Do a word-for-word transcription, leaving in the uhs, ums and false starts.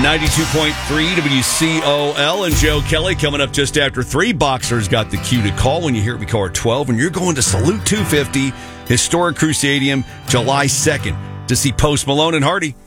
ninety-two point three W C O L and Joe Kelly coming up just after three. Boxer's got the cue to call when you hear it. We call at twelve, and you're going to Salute two fifty, historic Crew Stadium, July second, to see Post Malone and Hardy.